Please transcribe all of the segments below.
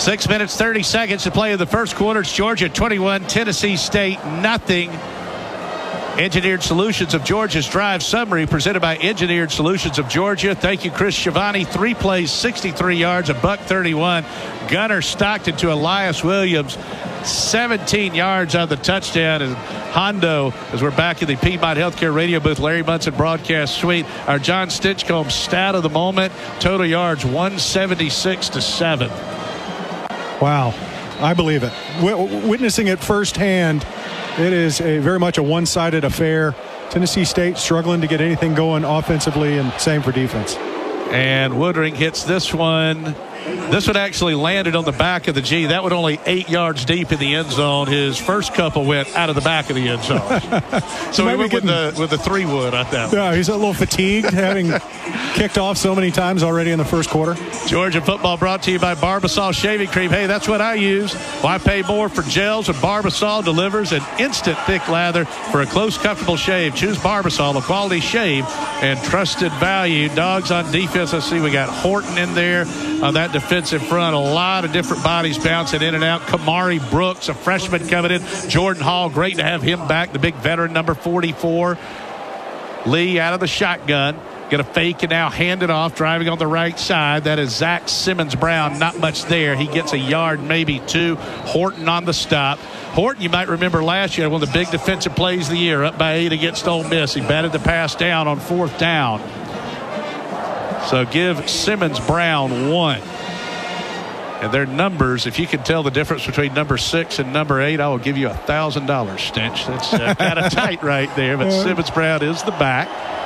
6 minutes, 30 seconds to play in the first quarter. It's Georgia 21, Tennessee State nothing. Engineered Solutions of Georgia's drive summary presented by Engineered Solutions of Georgia. Thank you, Chris Schiavone. 3 plays, 63 yards, $131. Gunner Stockton to Elias Williams, 17 yards on the touchdown. And Hondo, as we're back in the Piedmont Healthcare radio booth, Larry Munson broadcast suite, our John Stinchcomb stat of the moment, total yards 176-7. Wow, I believe it. Witnessing it firsthand, it is very much a one-sided affair. Tennessee State struggling to get anything going offensively, and same for defense. And Woodring hits this one. This one actually landed on the back of the G. That one only 8 yards deep in the end zone. His first couple went out of the back of the end zone. So he went with the 3-wood on that one. Yeah, he's a little fatigued, having kicked off so many times already in the first quarter. Georgia football brought to you by Barbasol Shaving Cream. Hey, that's what I use. Why pay more for gels when Barbasol delivers an instant thick lather for a close, comfortable shave? Choose Barbasol, a quality shave and trusted value. Dogs on defense. Let's see, we got Horton in there on that defensive front. A lot of different bodies bouncing in and out. Kamari Brooks, a freshman coming in. Jordan Hall, great to have him back, the big veteran, number 44. Lee out of the shotgun. Going to fake and now hand it off, driving on the right side. That is Zach Simmons-Brown. Not much there. He gets a yard, maybe 2. Horton on the stop. Horton, you might remember last year, one of the big defensive plays of the year, up by 8 against Ole Miss. He batted the pass down on 4th down. So give Simmons-Brown 1. And their numbers, if you can tell the difference between number 6 and number 8, I will give you $1,000, Stinch. That's kind of tight right there, but Simmons-Brown is the back.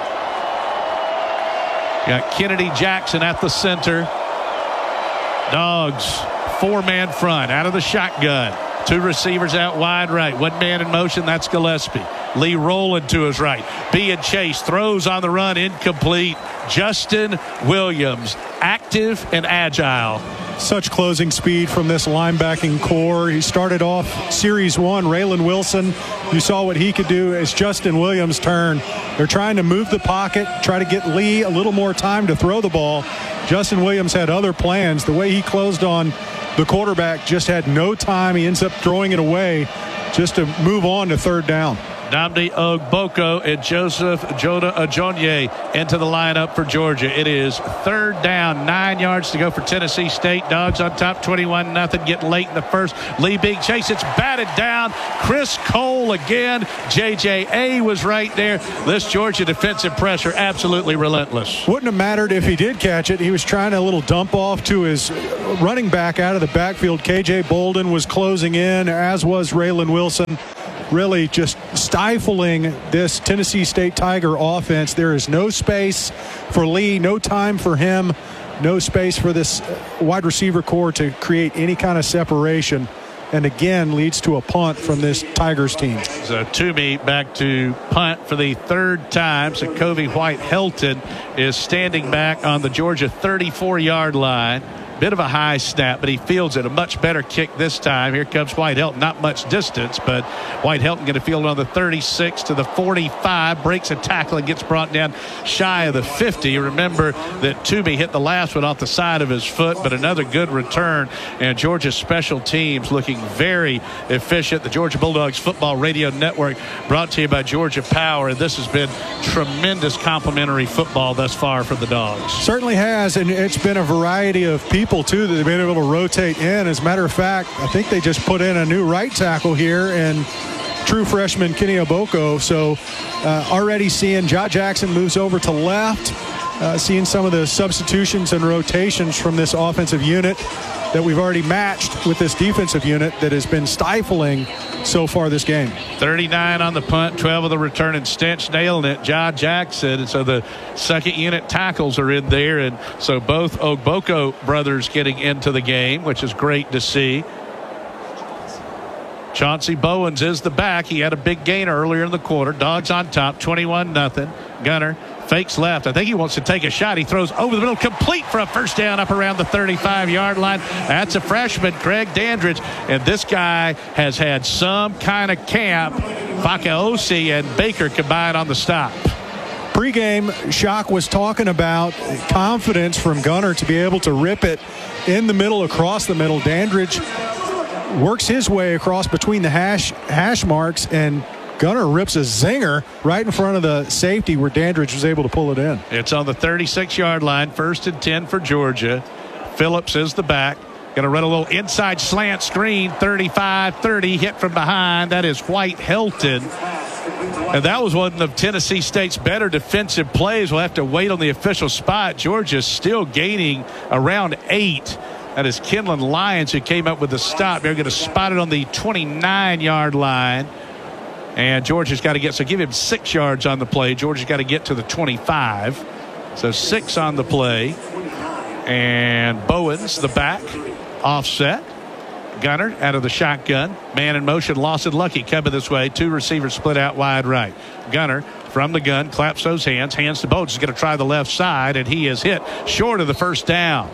Got Kennedy Jackson at the center. Dogs, 4-man front, out of the shotgun. 2 receivers out wide right. 1 man in motion, that's Gillespie. Lee rolling to his right. Being chased, throws on the run, incomplete. Justin Williams, active and agile. Such closing speed from this linebacking core. He started off Series 1, Raylan Wilson. You saw what he could do. As Justin Williams' turn. They're trying to move the pocket, try to get Lee a little more time to throw the ball. Justin Williams had other plans. The way he closed on the quarterback, just had no time. He ends up throwing it away just to move on to 3rd down. Nnamdi Ogboko and Joseph Joda Ajonye into the lineup for Georgia. It is 3rd down, 9 yards to go for Tennessee State. Dogs on top, 21-0. Getting late in the first. Lee being chased. It's batted down. Chris Cole again. JJA was right there. This Georgia defensive pressure absolutely relentless. Wouldn't have mattered if he did catch it. He was trying a little dump off to his running back out of the backfield. KJ Bolden was closing in, as was Raylan Wilson. Really just stifling this Tennessee State Tiger offense. There is no space for Lee, no time for him, no space for this wide receiver core to create any kind of separation. And again, leads to a punt from this Tigers team. So Toomey back to punt for the 3rd time. So Covey White-Helton is standing back on the Georgia 34-yard line. Bit of a high snap, but he fields it. A much better kick this time. Here comes White-Helton. Not much distance, but White-Helton going to field it on the 36 to the 45. Breaks a tackle and gets brought down shy of the 50. Remember that Toomey hit the last one off the side of his foot, but another good return. And Georgia's special teams looking very efficient. The Georgia Bulldogs Football Radio Network brought to you by Georgia Power. And this has been tremendous complimentary football thus far for the Dogs. Certainly has, and it's been a variety of people too that they've been able to rotate in. As a matter of fact, I think they just put in a new right tackle here, and true freshman Kenny Ogboko. So already seeing Jackson moves over to left, seeing some of the substitutions and rotations from this offensive unit that we've already matched with this defensive unit that has been stifling so far this game. 39 on the punt, 12 of the return, and Stench nailing it. Jackson. And so the second unit tackles are in there. And so both Ogboko brothers getting into the game, which is great to see. Chauncey Bowens is the back. He had a big gain earlier in the quarter. Dogs on top, 21-0. Gunner fakes left. I think he wants to take a shot. He throws over the middle, complete for a first down up around the 35-yard line. That's a freshman, Greg Dandridge. And this guy has had some kind of camp. Fakaosi and Baker combined on the stop. Pre-game, Schock was talking about confidence from Gunner to be able to rip it in the middle, across the middle. Dandridge works his way across between the hash marks, and Gunner rips a zinger right in front of the safety where Dandridge was able to pull it in. It's on the 36-yard line, 1st and 10 for Georgia. Phillips is the back. Going to run a little inside slant screen, 35-30, hit from behind. That is White Helton. And that was one of Tennessee State's better defensive plays. We'll have to wait on the official spot. Georgia's still gaining around 8. That is Kenlon Lyons who came up with the stop. They're going to spot it on the 29-yard line. And Georgia's got to get, so give him 6 yards on the play. Georgia's got to get to the 25. So 6 on the play. And Bowens, the back, offset. Gunner out of the shotgun. Man in motion, Lawson Lucky coming this way. 2 receivers split out wide right. Gunner from the gun, claps those hands. Hands to Bowens. He's going to try the left side, and he is hit short of the first down.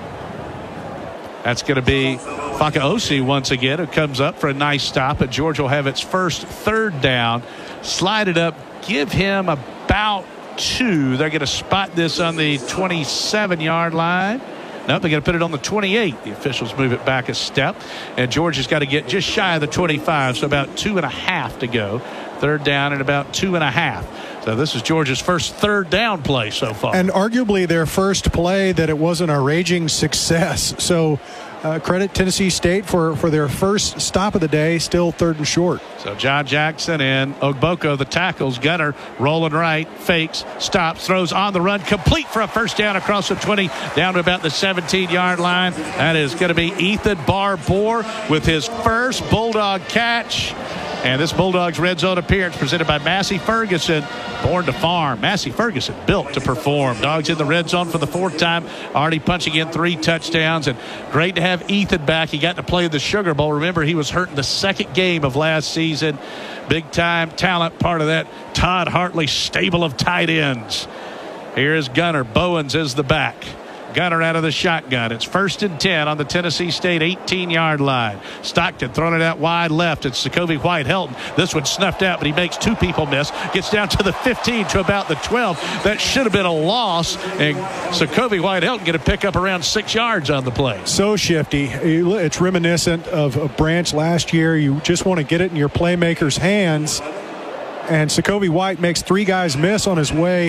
That's going to be Fakaosi once again, who comes up for a nice stop. And Georgia will have its first 3rd down. Slide it up. Give him about 2. They're going to spot this on the 27-yard line. Nope, they're going to put it on the 28. The officials move it back a step. And Georgia's got to get just shy of the 25, so about 2.5 to go. 3rd down and about 2.5. So this is Georgia's first 3rd down play so far. And arguably their first play that it wasn't a raging success. So credit Tennessee State for their first stop of the day, still 3rd and short. So John Jackson and Ogboko, the tackles. Gunner rolling right, fakes, stops, throws on the run, complete for a first down across the 20, down to about the 17-yard line. That is going to be Ethan Barbour with his first Bulldog catch. And this Bulldogs Red Zone appearance presented by Massey Ferguson, born to farm. Massey Ferguson, built to perform. Dogs in the red zone for the 4th time, already punching in 3 touchdowns. And great to have Ethan back. He got to play in the Sugar Bowl. Remember, he was hurt in the 2nd game of last season. Big-time talent, part of that Todd Hartley stable of tight ends. Here is Gunner. Bowens is the back. Gunner out of the shotgun. It's 1st and 10 on the Tennessee State 18-yard line. Stockton throwing it out wide left. It's Sokovie White Helton. This one snuffed out, but he makes 2 people miss. Gets down to the 15 to about the 12. That should have been a loss. And Sokovie White Helton going to pick up around 6 yards on the play. So shifty. It's reminiscent of Branch last year. You just want to get it in your playmaker's hands. And Sokovie White makes 3 guys miss on his way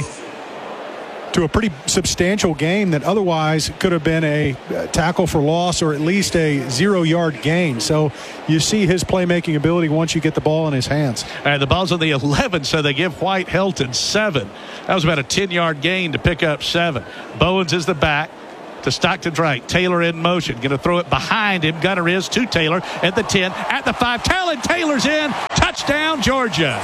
to a pretty substantial game that otherwise could have been a tackle for loss or at least a 0-yard gain. So you see his playmaking ability once you get the ball in his hands. All right, the ball's on the 11, so they give White Helton 7. That was about a 10-yard gain to pick up 7. Bowens is the back. To Stockton's right. Taylor in motion. Going to throw it behind him. Gunner is to Taylor at the 10, at the 5. Talon Taylor's in. Touchdown, Georgia.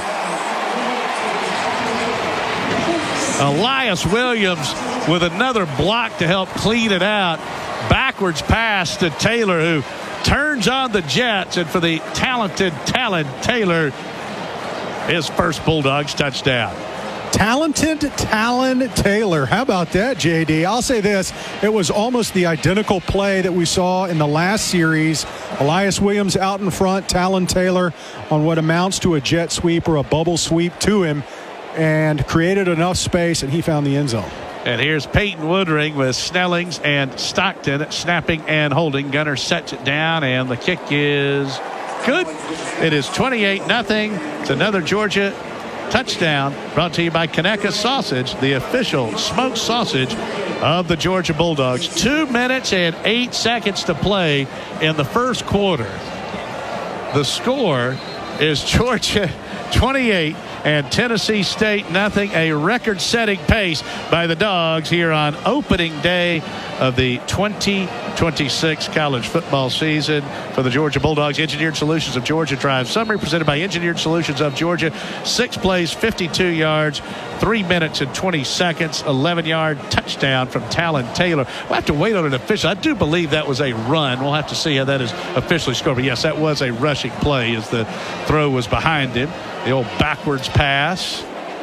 Elias Williams with another block to help clean it out. Backwards pass to Taylor, who turns on the Jets. And for the talented Talon Taylor, his first Bulldogs touchdown. Talented Talon Taylor. How about that, JD? I'll say this. It was almost the identical play that we saw in the last series. Elias Williams out in front, Talon Taylor on what amounts to a jet sweep or a bubble sweep to him, and created enough space, and he found the end zone. And here's Peyton Woodring with Snellings and Stockton snapping and holding. Gunner sets it down, and the kick is good. It is 28-0. It's another Georgia touchdown, brought to you by Conecuh Sausage, the official smoked sausage of the Georgia Bulldogs. 2 minutes and 8 seconds to play in the first quarter. The score is Georgia 28 and Tennessee State nothing. A record-setting pace by the Dogs here on opening day of the 2026 college football season for the Georgia Bulldogs. Engineered Solutions of Georgia Drive Summary presented by Engineered Solutions of Georgia. 6 plays, 52 yards, 3 minutes and 20 seconds, 11-yard touchdown from Talon Taylor. We'll have to wait on an official. I do believe that was a run. We'll have to see how that is officially scored. But yes, that was a rushing play as the throw was behind him. The old backwards pass.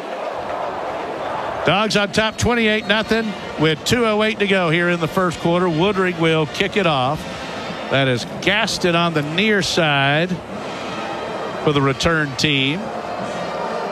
Dogs on top 28-0 with 2:08 to go here in the first quarter. Woodring will kick it off. That is Gaston on the near side for the return team.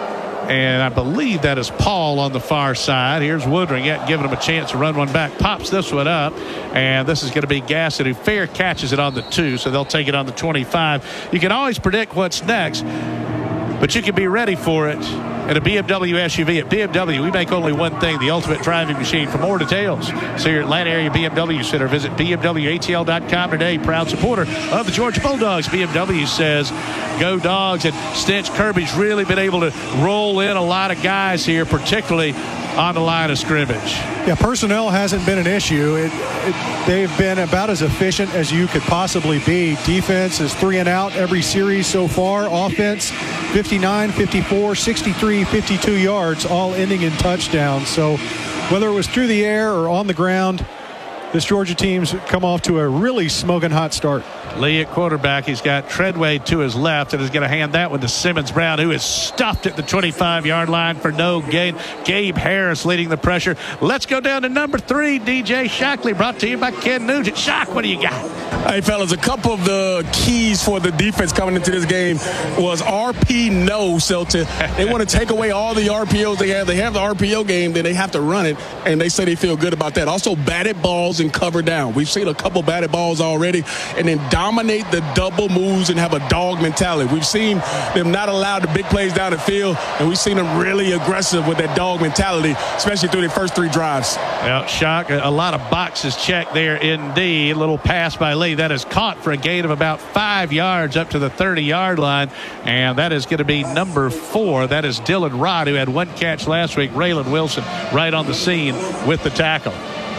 And I believe that is Paul on the far side. Here's Woodring giving him a chance to run one back. Pops this one up. And this is going to be Gassett, who fair catches it on the 2. So they'll take it on the 25. You can always predict what's next, but you can be ready for it. And a BMW SUV at BMW, we make only one thing, the ultimate driving machine. For more details, see your Atlanta area BMW Center. Visit BMWATL.com today. Proud supporter of the Georgia Bulldogs. BMW says, go Dogs. And Stench Kirby's really been able to roll in a lot of guys here, particularly on the line of scrimmage. Yeah, personnel hasn't been an issue. They've been about as efficient as you could possibly be. Defense is 3 and out every series so far. Offense, 59, 54, 63, 52 yards, all ending in touchdowns. So whether it was through the air or on the ground, this Georgia team's come off to a really smoking hot start. Lee at quarterback. He's got Treadway to his left and is going to hand that one to Simmons Brown, who is stuffed at the 25-yard line for no gain. Gabe Harris leading the pressure. Let's go down to number 3, DJ Shockley, brought to you by Ken Nugent. Shock, what do you got? Hey, fellas, a couple of the keys for the defense coming into this game was RP no. So they want to take away all the RPOs they have. They have the RPO game, then they have to run it, and they say they feel good about that. Also, batted balls and cover down. We've seen a couple batted balls already, and then dominate the double moves and have a dog mentality. We've seen them not allow the big plays down the field, and we've seen them really aggressive with that dog mentality, especially through their first 3 drives. Well, Shock, a lot of boxes checked there indeed. A little pass by Lee. That is caught for a gain of about 5 yards up to the 30-yard line, and that is going to be number 4. That is Dylan Rod, who had 1 catch last week. Raylan Wilson right on the scene with the tackle.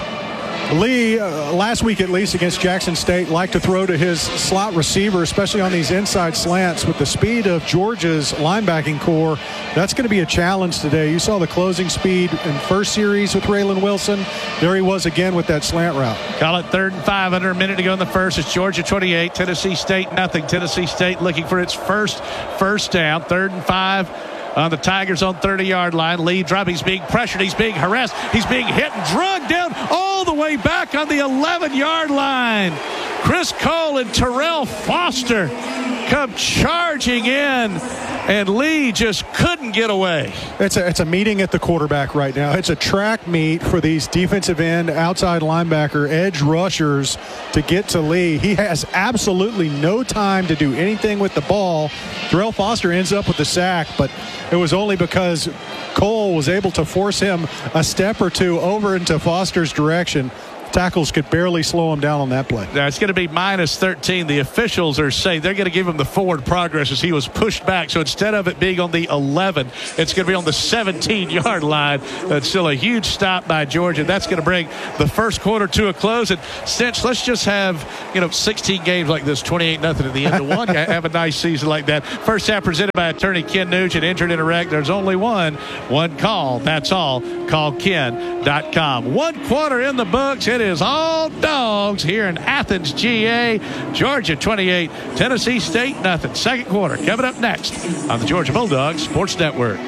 Lee, last week at least against Jackson State, liked to throw to his slot receiver, especially on these inside slants. With the speed of Georgia's linebacking core, that's going to be a challenge today. You saw the closing speed in first series with Raylan Wilson. There he was again with that slant route. Call it 3rd and 5, under a minute to go in the first. It's Georgia 28, Tennessee State nothing. Tennessee State looking for its first down. 3rd and 5. On the Tigers on 30-yard line. Lee dropping. He's being pressured. He's being harassed. He's being hit and drugged down all the way back on the 11-yard line. Chris Cole and Terrell Foster come charging in, and Lee just couldn't get away. It's a meeting at the quarterback right now. It's a track meet for these defensive end, outside linebacker, edge rushers to get to Lee. He has absolutely no time to do anything with the ball. Terrell Foster ends up with the sack, but it was only because Cole was able to force him a step or 2 over into Foster's direction. Tackles could barely slow him down on that play. Now it's going to be minus 13. The officials are saying they're going to give him the forward progress as he was pushed back. So instead of it being on the 11, it's going to be on the 17-yard line. That's still a huge stop by Georgia. That's going to bring the first quarter to a close. And Stench, let's just have 16 games like this, 28-0 at the end of one. Have a nice season like that. First half presented by attorney Ken Nugent. Injured in a wreck. There's only one call. That's all. Call Ken.com. 1 quarter in the books. It is all Dogs here in Athens, GA. Georgia 28, Tennessee State nothing. Second quarter coming up next on the Georgia Bulldogs Sports Network.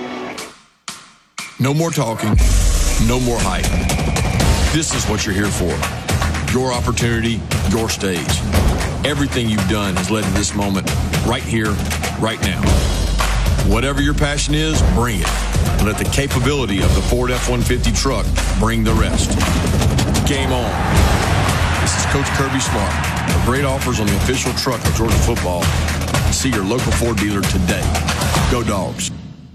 No more talking, no more hype. This is what you're here for. Your opportunity, your stage. Everything you've done has led to this moment right here, right now. Whatever your passion is, bring it. And let the capability of the Ford F-150 truck bring the rest. Game on. This is Coach Kirby Smart. For great offers on the official truck of Georgia football. See your local Ford dealer today. Go Dogs.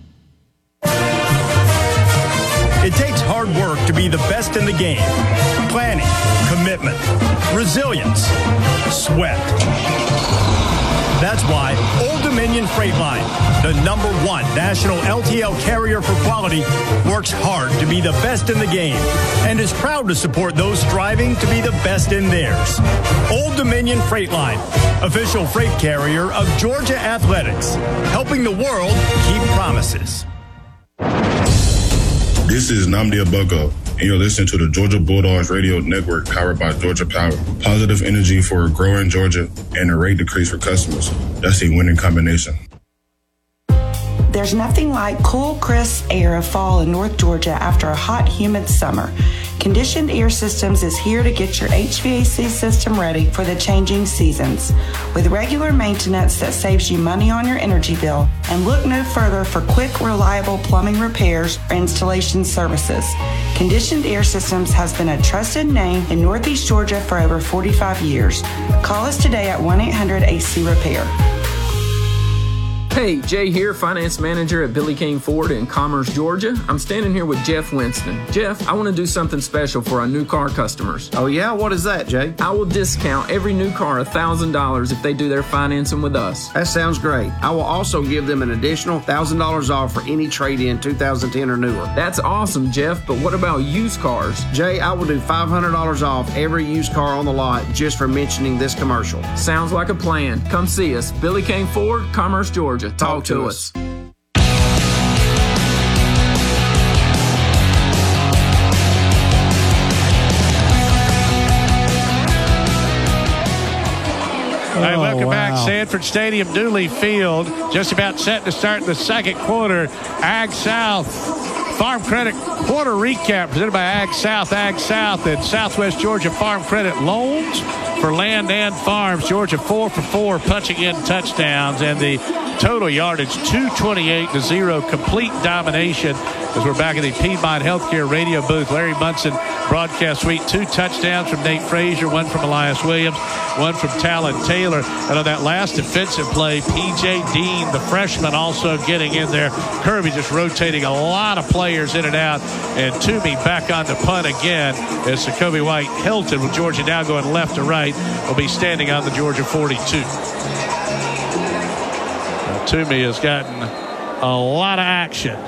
It takes hard work to be the best in the game. Planning, commitment, resilience, sweat. That's why Old Dominion Freight Line, the #1 national LTL carrier for quality, works hard to be the best in the game and is proud to support those striving to be the best in theirs. Old Dominion Freight Line, official freight carrier of Georgia Athletics, helping the world keep promises. This is Nnamdi Aboko, and you're listening to the Georgia Bulldogs Radio Network powered by Georgia Power. Positive energy for a growing Georgia and a rate decrease for customers. That's a winning combination. There's nothing like cool, crisp air of fall in North Georgia after a hot, humid summer. Conditioned Air Systems is here to get your HVAC system ready for the changing seasons. With regular maintenance that saves you money on your energy bill, and look no further for quick, reliable plumbing repairs or installation services. Conditioned Air Systems has been a trusted name in Northeast Georgia for over 45 years. Call us today at 1-800-AC-REPAIR. Hey, Jay here, finance manager at Billy King Ford in Commerce, Georgia. I'm standing here with Jeff Winston. Jeff, I want to do something special for our new car customers. Oh yeah? What is that, Jay? I will discount every new car $1,000 if they do their financing with us. That sounds great. I will also give them an additional $1,000 off for any trade-in 2010 or newer. That's awesome, Jeff, but what about used cars? Jay, I will do $500 off every used car on the lot just for mentioning this commercial. Sounds like a plan. Come see us. Billy King Ford, Commerce, Georgia. Talk to us. All right, welcome back. Sanford Stadium, Dooley Field. Just about set to start the second quarter. Ag South Farm Credit Quarter Recap presented by Ag South and Southwest Georgia Farm Credit Loans for land and farms. Georgia 4 for 4 punching in touchdowns, and the total yardage 228-0, complete domination as we're back in the Piedmont Healthcare radio booth. Larry Munson broadcast suite. 2 touchdowns from Nate Frazier, 1 from Elias Williams, 1 from Talon Taylor. And on that last defensive play, P.J. Dean, the freshman, also getting in there. Kirby just rotating a lot of players in and out. And Toomey back on the punt again as Jacoby White Hilton, with Georgia now going left to right, will be standing on the Georgia 42. Toomey has gotten a lot of action.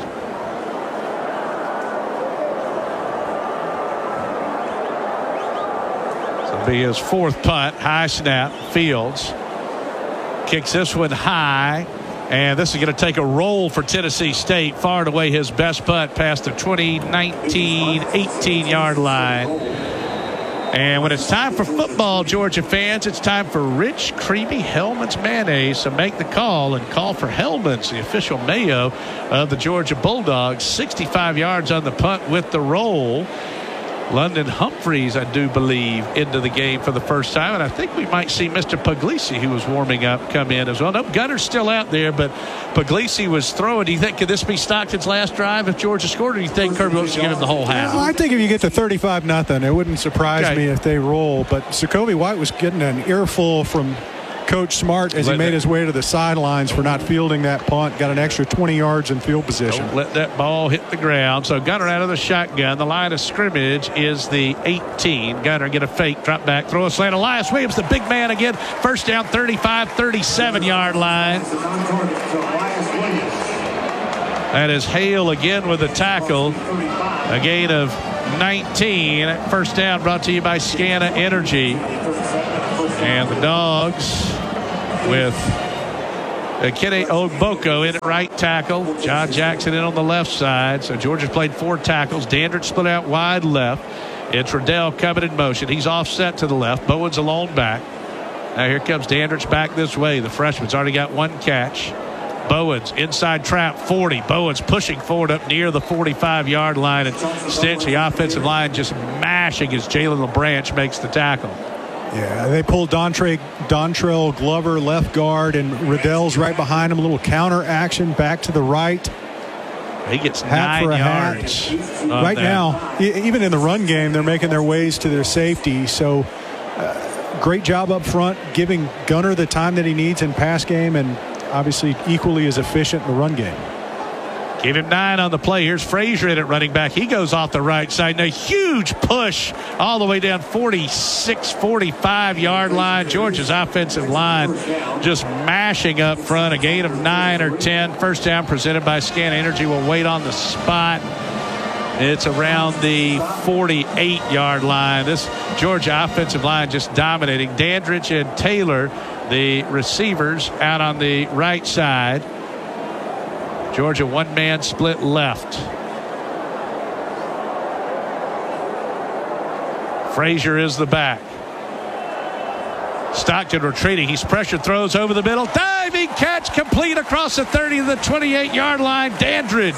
So it'll be his 4th punt. High snap. Fields kicks this one high, and this is going to take a roll for Tennessee State. Far and away his best punt past the 19, 18-yard line. And when it's time for football, Georgia fans, it's time for rich, creamy Hellmann's mayonnaise. So make the call and call for Hellmann's, the official mayo of the Georgia Bulldogs. 65 yards on the punt with the roll. London Humphreys, I do believe, into the game for the first time. And I think we might see Mr. Puglisi, who was warming up, come in as well. Nope, Gunner's still out there, but Puglisi was throwing. Do you think, could this be Stockton's last drive if Georgia scored, or do you think Kirby wants to give him the whole half? I think if you get to 35-0, it wouldn't surprise me if they roll. But Jacoby White was getting an earful from Coach Smart as he made his way to the sidelines for not fielding that punt. Got an extra 20 yards in field position. Don't let that ball hit the ground. So Gunner out of the shotgun. The line of scrimmage is the 18. Gunner get a fake, drop back, throw a slant. Elias Williams, the big man again. First down, 35, 37-yard line. That is Hale again with a tackle. A gain of 19. First down brought to you by Scana Energy. And the Dogs with Kene Ogboko in at right tackle. John Jackson in on the left side. So Georgia's played 4 tackles. Dandridge split out wide left. It's Riddell coming in motion. He's offset to the left. Bowen's alone back. Now here comes Dandridge back this way. The freshman's already got 1 catch. Bowens inside trap 40. Bowens pushing forward up near the 45-yard line. And Stinch, the offensive line, just mashing as Jalen LeBranch makes the tackle. Yeah, they pulled Dontrell Glover left guard, and Riddell's right behind him. A little counter action back to the right. He gets 9 yards. Right now, even in the run game, they're making their ways to their safety. So great job up front, giving Gunner the time that he needs in pass game, and obviously equally as efficient in the run game. Give him 9 on the play. Here's Frazier in at running back. He goes off the right side. And a huge push all the way down 46, 45-yard line. Georgia's offensive line just mashing up front. A gain of 9 or 10. First down presented by Scana Energy. Will wait on the spot. It's around the 48-yard line. This Georgia offensive line just dominating. Dandridge and Taylor, the receivers, out on the right side. Georgia one-man split left. Frazier is the back. Stockton retreating. He's pressure, throws over the middle. Diving catch complete across the 30 to the 28-yard line. Dandridge.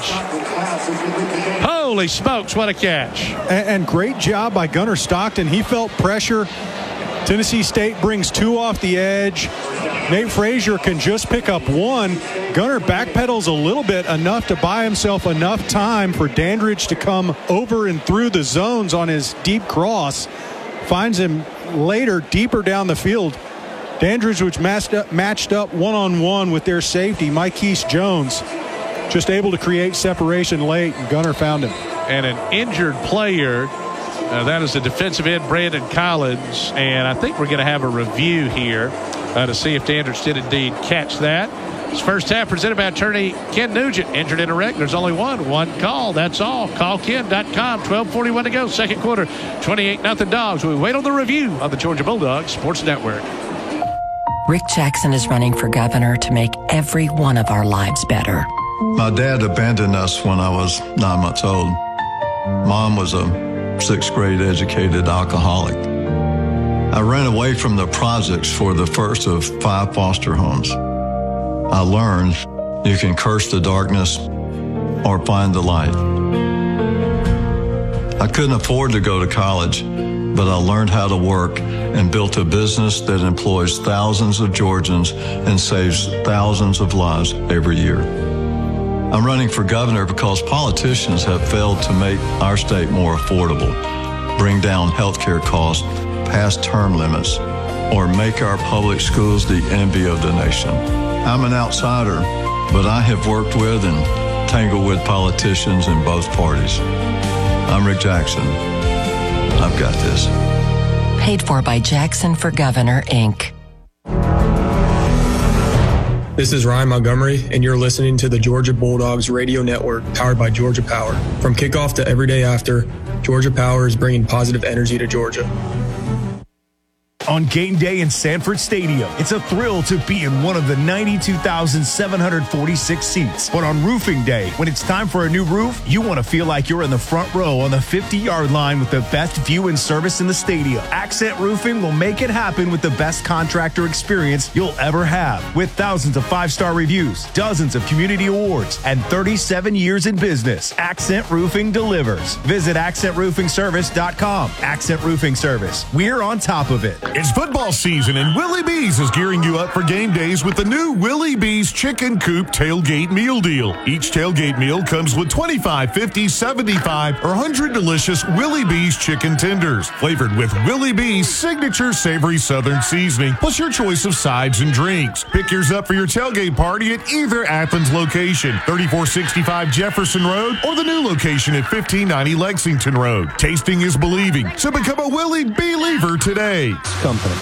Holy smokes, what a catch. And great job by Gunnar Stockton. He felt pressure. Tennessee State brings 2 off the edge. Nate Frazier can just pick up 1. Gunnar backpedals a little bit, enough to buy himself enough time for Dandridge to come over and through the zones on his deep cross. Finds him later deeper down the field. Dandridge was matched up one-on-one with their safety, Mikeese Jones. Just able to create separation late, and Gunnar found him. And an injured player. That is the defensive end, Brandon Collins. And I think we're going to have a review here to see if Dandridge did indeed catch that. This first half presented by attorney Ken Nugent. Injured in a wreck. There's only one call. That's all. CallKen.com. 12:41 to go. Second quarter. 28-0 Dogs. We wait on the review on the Georgia Bulldogs Sports Network. Rick Jackson is running for governor to make every one of our lives better. My dad abandoned us when I was 9 months old. Mom was a 6th grade educated alcoholic. I ran away from the projects for the first of 5 foster homes. I learned you can curse the darkness or find the light. I couldn't afford to go to college, but I learned how to work and built a business that employs thousands of Georgians and saves thousands of lives every year. I'm running for governor because politicians have failed to make our state more affordable, bring down healthcare costs, pass term limits, or make our public schools the envy of the nation. I'm an outsider, but I have worked with and tangled with politicians in both parties. I'm Rick Jackson. I've got this. Paid for by Jackson for Governor, Inc. This is Ryan Montgomery, and you're listening to the Georgia Bulldogs Radio Network, powered by Georgia Power. From kickoff to every day after, Georgia Power is bringing positive energy to Georgia. On game day in Sanford Stadium, it's a thrill to be in one of the 92,746 seats. But on roofing day, when it's time for a new roof, you want to feel like you're in the front row on the 50-yard line with the best view and service in the stadium. Accent Roofing will make it happen with the best contractor experience you'll ever have. With thousands of 5-star reviews, dozens of community awards, and 37 years in business, Accent Roofing delivers. Visit AccentRoofingService.com. Accent Roofing Service. We're on top of it. It's football season, and Willie B's is gearing you up for game days with the new Willie B's Chicken Coop Tailgate Meal Deal. Each tailgate meal comes with 25, 50, 75, or 100 delicious Willie B's chicken tenders, flavored with Willie B's signature savory southern seasoning, plus your choice of sides and drinks. Pick yours up for your tailgate party at either Athens location, 3465 Jefferson Road, or the new location at 1590 Lexington Road. Tasting is believing, so become a Willie B-liever today. Company.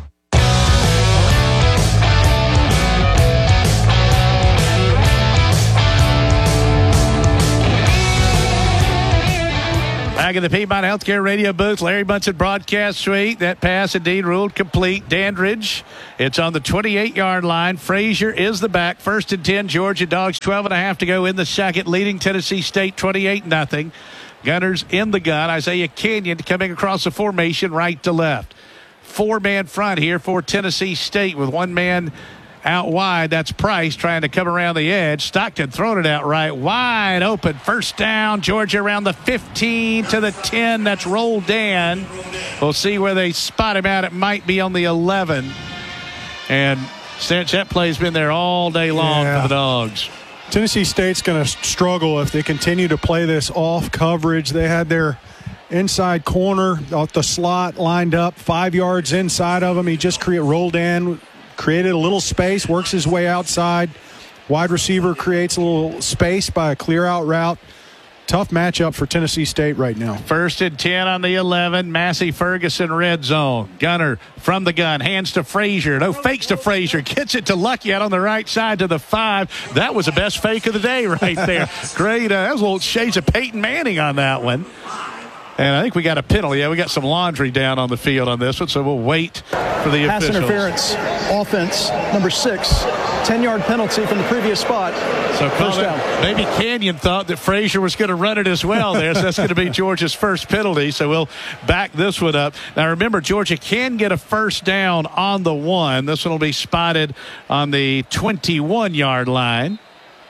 Back in the Piedmont Healthcare Radio booth, Larry Bunsen broadcast suite. That pass indeed ruled complete. Dandridge, it's on the 28-yard line. Frazier is the back. 1st and 10, Georgia Dogs, 12.5 to go in the second, leading Tennessee State 28-0. Gunners in the gun. Isaiah Canyon coming across the formation right to left. 4-man front here for Tennessee State with 1 man out wide. That's Price trying to come around the edge. Stockton throwing it out right. Wide open. First down. Georgia around the 15 to the 10. That's Roldan. We'll see where they spot him out. It might be on the 11. And that play's been there all day long for the Dogs. Tennessee State's going to struggle if they continue to play this off coverage. They had their inside corner off the slot lined up 5 yards inside of him. He just Roldan created a little space, works his way outside. Wide receiver creates a little space by a clear out route. Tough matchup for Tennessee State right now. 1st and 10 on the 11. Massey Ferguson red zone. Gunner from the gun. Hands to Frazier. No fakes to Frazier. Gets it to Lucky out on the right side to the 5. That was the best fake of the day right there. Great. That was a little shades of Peyton Manning on that one. And I think we got a penalty. Yeah, we got some laundry down on the field on this one, so we'll wait for the pass officials. Interference, offense, number 6. 10-yard penalty from the previous spot. So first down. Maybe Canyon thought that Frazier was going to run it as well there. So that's going to be Georgia's first penalty. So we'll back this one up. Now remember, Georgia can get a first down on the 1. This one will be spotted on the 21-yard line.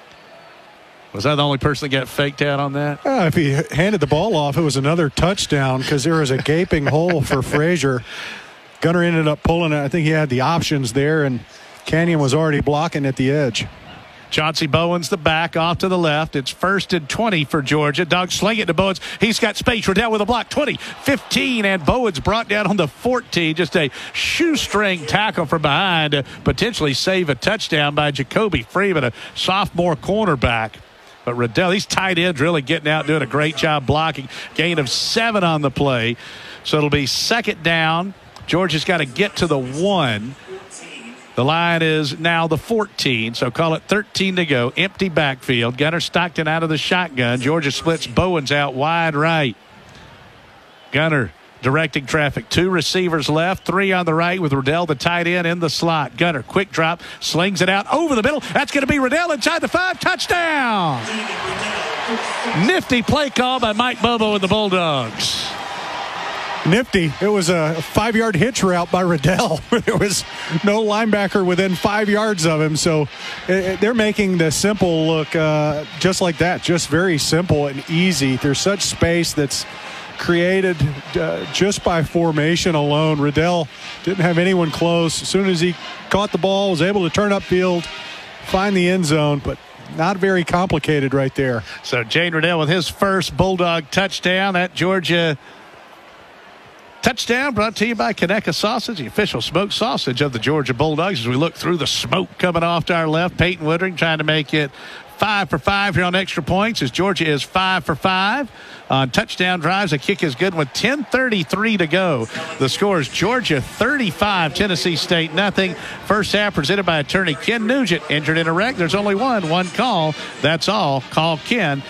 Was I the only person that got faked out on that? If he handed the ball off, it was another touchdown because there was a gaping hole for Frazier. Gunner ended up pulling it. I think he had the options there, and Canyon was already blocking at the edge. Chauncey Bowens the back off to the left. It's 1st and 20 for Georgia. Doug sling it to Bowens. He's got space. Riddell with a block. 20, 15, and Bowens brought down on the 14. Just a shoestring tackle from behind to potentially save a touchdown by Jacoby Freeman, a sophomore cornerback. But Riddell, these tight ends really getting out, doing a great job blocking. Gain of 7 on the play. So it'll be 2nd down. Georgia's got to get to the 1. The line is now the 14, so call it 13 to go. Empty backfield. Gunner Stockton out of the shotgun. Georgia splits Bowens out wide right. Gunner directing traffic. 2 receivers left, 3 on the right with Riddell, the tight end, in the slot. Gunner, quick drop, slings it out over the middle. That's going to be Riddell inside the 5. Touchdown! Nifty play call by Mike Bobo and the Bulldogs. Nifty. It was a 5-yard hitch route by Riddell. There was no linebacker within 5 yards of him. So they're making the simple look just like that, just very simple and easy. There's such space that's created just by formation alone. Riddell didn't have anyone close. As soon as he caught the ball, was able to turn upfield, find the end zone, but not very complicated right there. So Jane Riddell with his first Bulldog touchdown. That Georgia touchdown brought to you by Conecuh Sausage, the official smoked sausage of the Georgia Bulldogs. As we look through the smoke coming off to our left, Peyton Woodring trying to make it 5 for 5 here on extra points, as Georgia is 5 for 5 on touchdown drives. A kick is good with 10:33 to go. The score is Georgia 35, Tennessee State nothing. First half presented by attorney Ken Nugent. Injured in a wreck. There's only one call. That's all. Call Ken.com.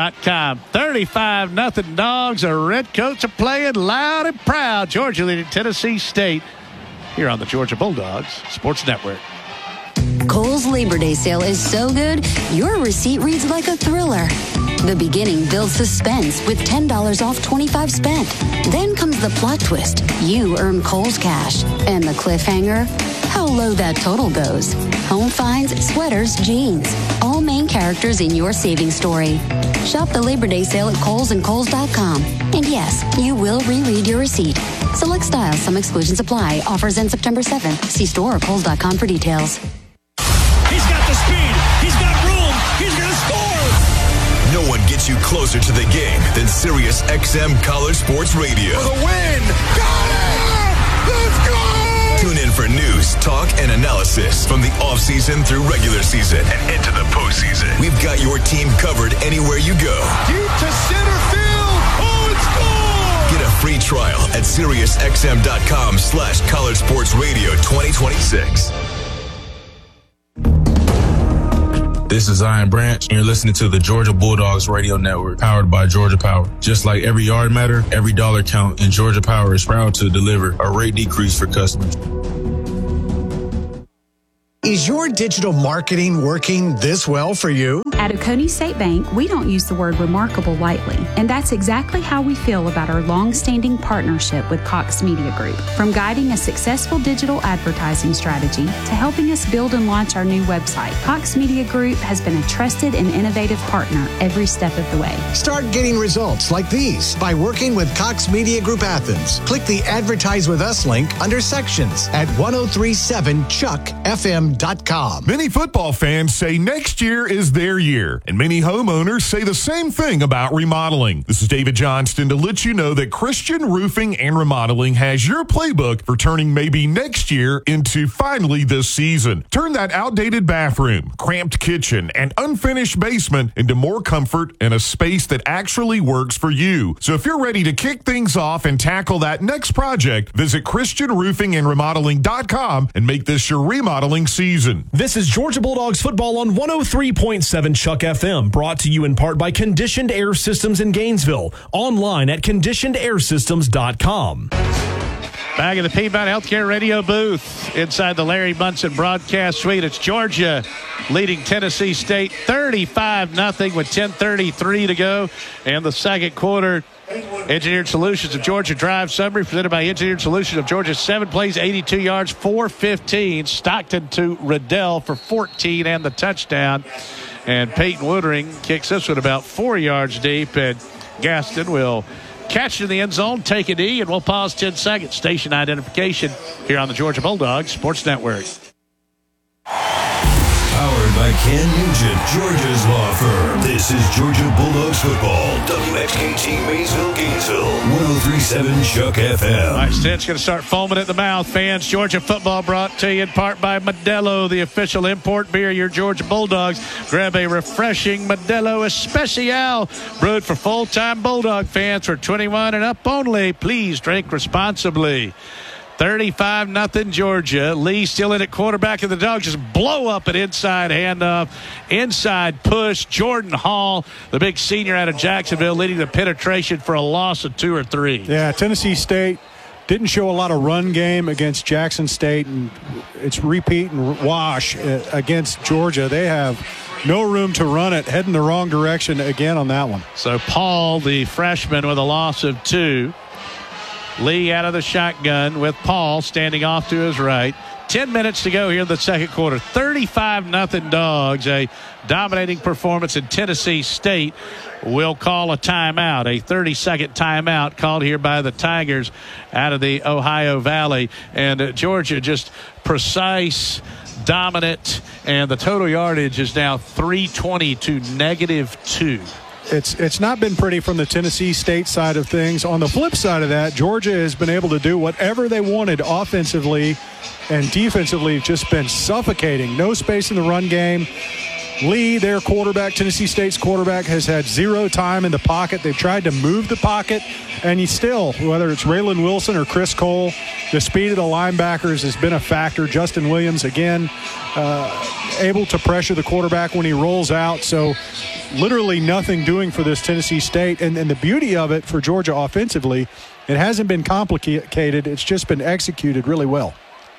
35-0 Dogs. The Redcoats are playing loud and proud. Georgia leading Tennessee State here on the Georgia Bulldogs Sports Network. Kohl's Labor Day sale is so good, your receipt reads like a thriller. The beginning builds suspense with $10 off 25 spent. Then comes the plot twist. You earn Kohl's cash. And the cliffhanger? How low that total goes. Home finds, sweaters, jeans. All main characters in your savings story. Shop the Labor Day sale at Kohl's and Kohl's.com. And yes, you will reread your receipt. Select styles, some exclusions apply. Offers end September 7th. See store or Kohl's.com for details. He's got the speed. He's got room. He's going to score. No one gets you closer to the game than Sirius XM College Sports Radio. For the win. Got it! Let's go! Tune in for news, talk, and analysis from the offseason through regular season and into the postseason. We've got your team covered anywhere you go. Deep to center field. Oh, it's gone! Get a free trial at SiriusXM.com/College Sports Radio 2026. This is Zion Branch, and you're listening to the Georgia Bulldogs Radio Network, powered by Georgia Power. Just like every yard matter, every dollar count, and Georgia Power is proud to deliver a rate decrease for customers. Is your digital marketing working this well for you? At Oconee State Bank, we don't use the word remarkable lightly, and that's exactly how we feel about our long-standing partnership with Cox Media Group. From guiding a successful digital advertising strategy to helping us build and launch our new website, Cox Media Group has been a trusted and innovative partner every step of the way. Start getting results like these by working with Cox Media Group Athens. Click the Advertise With Us link under Sections at 1037chuckfm.com. Many football fans say next year is their year, and many homeowners say the same thing about remodeling. This is David Johnston to let you know that Christian Roofing and Remodeling has your playbook for turning maybe next year into finally this season. Turn that outdated bathroom, cramped kitchen, and unfinished basement into more comfort and a space that actually works for you. So if you're ready to kick things off and tackle that next project, visit ChristianRoofingandRemodeling.com and make this your remodeling season. This is Georgia Bulldogs football on 103.7 Chuck FM, brought to you in part by Conditioned Air Systems in Gainesville. Online at conditionedairsystems.com. Back in the Piedmont Healthcare Radio booth inside the Larry Munson broadcast suite. It's Georgia leading Tennessee State 35-0 with 10:33 to go in the second quarter. Engineered Solutions of Georgia drive summary presented by Engineered Solutions of Georgia. 7 plays, 82 yards, 415. Stockton to Riddell for 14 and the touchdown. And Peyton Woodring kicks this one about 4 yards deep. And Gaston will catch it in the end zone, take a knee, and we'll pause 10 seconds. Station identification here on the Georgia Bulldogs Sports Network. Powered by Ken Nugent, Georgia's law firm. This is Georgia Bulldogs football. WXKT Maysville, Gainesville. 103.7 Chuck FM. All right, Stent's going to start foaming at the mouth. Fans, Georgia football brought to you in part by Modelo, the official import beer, your Georgia Bulldogs. Grab a refreshing Modelo Especial, brewed for full-time Bulldog fans for 21 and up only. Please drink responsibly. 35-0 Georgia. Lee still in at quarterback, and the Dogs just blow up an inside handoff, inside push. Jordan Hall, the big senior out of Jacksonville, leading the penetration for a loss of 2 or 3. Yeah, Tennessee State didn't show a lot of run game against Jackson State, and it's repeat and wash against Georgia. They have no room to run it, heading the wrong direction again on that one. So Paul, the freshman, with a loss of 2. Lee out of the shotgun with Paul standing off to his right. 10 minutes to go here in the second quarter. 35-0 Dogs. A dominating performance in Tennessee State. Will call a timeout, a 30-second timeout called here by the Tigers out of the Ohio Valley. And Georgia just precise, dominant, and the total yardage is now 320 to -2. It's not been pretty from the Tennessee State side of things. On the flip side of that, Georgia has been able to do whatever they wanted offensively, and defensively just been suffocating. No space in the run game. Lee, their quarterback, Tennessee State's quarterback, has had zero time in the pocket. They've tried to move the pocket, and you still, whether it's Raylan Wilson or Chris Cole, the speed of the linebackers has been a factor. Justin Williams, again, able to pressure the quarterback when he rolls out. So literally nothing doing for this Tennessee State. And the beauty of it for Georgia offensively, it hasn't been complicated. It's just been executed really well.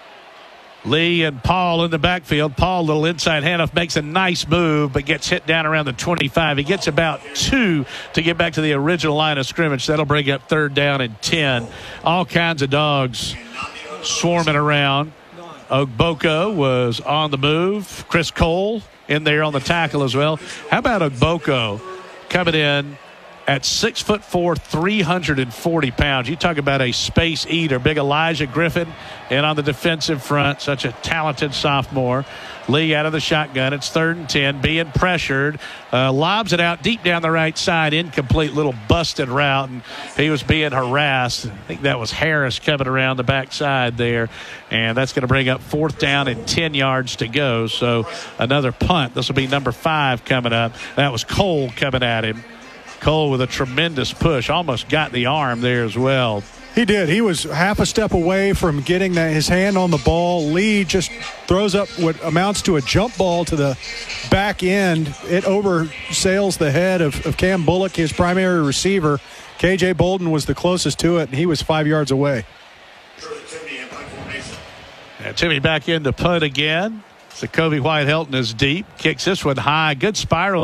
Lee and Paul in the backfield. Paul, little inside handoff, makes a nice move, but gets hit down around the 25. He gets about 2 to get back to the original line of scrimmage. That'll bring up 3rd down and 10. All kinds of Dogs swarming around. Ogboko was on the move. Chris Cole in there on the tackle as well. How about Ogboko coming in at 6'4", 340 pounds. You talk about a space eater. Big Elijah Griffin in on the defensive front. Such a talented sophomore. Lee out of the shotgun. It's 3rd and 10. Being pressured. Lobs it out deep down the right side. Incomplete little busted route. And he was being harassed. I think that was Harris coming around the backside there. And that's going to bring up 4th down and 10 yards to go. So another punt. This will be number 5 coming up. That was Cole coming at him. Cole with a tremendous push. Almost got the arm there as well. He did. He was half a step away from getting his hand on the ball. Lee just throws up what amounts to a jump ball to the back end. It oversails the head of Cam Bullock, his primary receiver. KJ Bolden was the closest to it, and he was 5 yards away. And Timmy back in to punt again. So Kobe White-Helton is deep. Kicks this one high. Good spiral.